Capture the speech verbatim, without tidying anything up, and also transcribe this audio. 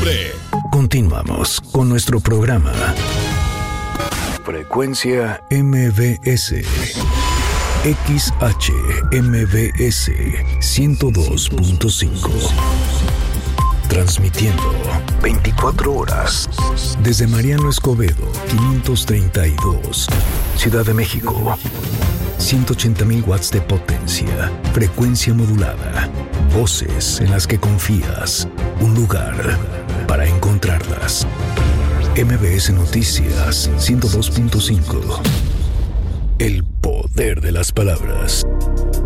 octubre. Continuamos con nuestro programa. Frecuencia M B S. X H M B S ciento dos punto cinco. Transmitiendo veinticuatro horas desde Mariano Escobedo, quinientos treinta y dos, Ciudad de México. ciento ochenta mil watts de potencia, frecuencia modulada, voces en las que confías, un lugar para encontrarlas. M B S Noticias ciento dos punto cinco. El poder de las palabras.